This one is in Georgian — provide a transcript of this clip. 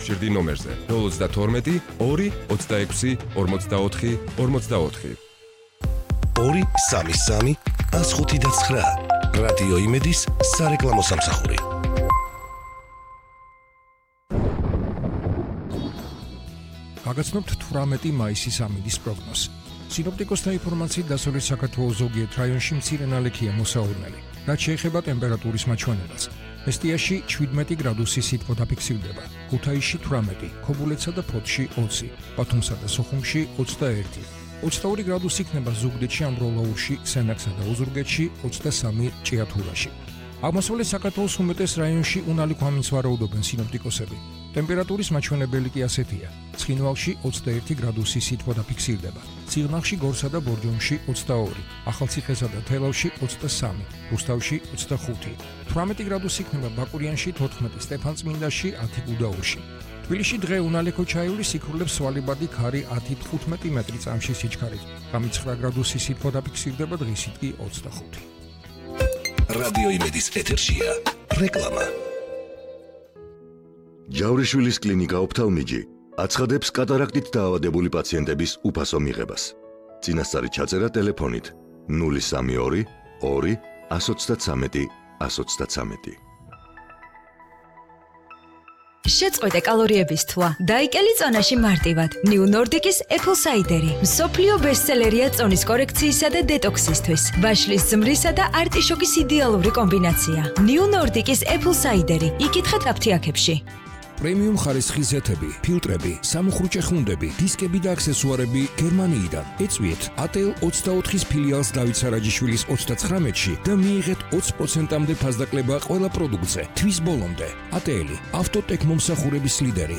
მოგახვჭირდი ნომერზე 032 2 26 44 44. 233 159 რადიო იმედის სარეკლამო სამსახური. გაგაცნობთ 18 მაისის ამინდის პროგნოზს. სინოპტიკოსთა ინფორმაციით დასავლეთ საქართველოს ზოგიერთ რაიონში მცირე ნალექია მოსაურნელი. რაც შეეხება ტემპერატურის მაჩვენებას. მესტიაში 17 გრადუსი სითბო დაფიქსირდება, ქუთაისში 18, ქობულეთსა და ფოთში 20, ბათუმსა და სოხუმში 21. 22 გრადუსი იქნება ზუგდიდში, ამბროლაურში, სენაკსა და ოზურგეთში, 23 ჭიათურაში. აღმოსავლეთ საქართველოს უმეტეს რაიონში უნალი ქვამინს ვარაუდობენ სინოპტიკოსები. ტემპერატურის მაჩვენებელი კი ასეთია: ცხინვალში 21 გრადუსი სითბო დაფიქსირდება, სიღნაღში, გორსა და ბორჯომში 22, ახალციხესა და თელავში 23, რუსთავში 25, 18 გრადუსი იქნება ბაკურიანში, 14 სტეფანწმინდაში, 10 გუდაურში. თბილისში დღე უნალექო ჩაიული სიქრულებს სვალებადი ქარი 10-15 მეტრი წამში სიჩქარით. 9 გრადუსი სითბო დაფიქსირდება, დღისით კი 25. რადიო იმედის ეთერშია რეკლამა. ჯავრიშვილის კლინიკა ოფთალმიჯი აცხადებს კატარაქტით დაავადებული პაციენტების უფასო მიღებას. წინასწარი ჩაწერა ტელეფონით 032 2 133 133. შეწყვეტე კალორიების თვა. დაიკელი წონაში მარტივად. New Nordic-ის Apple Cider-ი. მსოფლიო ბესტსელერია წონის კორექციისა და დეტოქსისთვის. ვაშლის ზმრისა და არტიშოკის იდეალური კომბინაცია. New Nordic-ის Apple Cider-ი. იკითხეთ აფთიაქებში. პრემიუმ ხარისხის ზეთები, ფილტრები, სამუხრუჭე ხუნდები, დისკები და აქსესუარები გერმანიიდან. ეწვიეთ ATL 24-ის ფილიალს დავით სარაჯიშვილის 39-ში და მიიღეთ 20%-მდე ფასდაკლება ყველა პროდუქტზე. თვის ბოლომდე. ATL-ი ავტოტექ მომსახურების ლიდერი.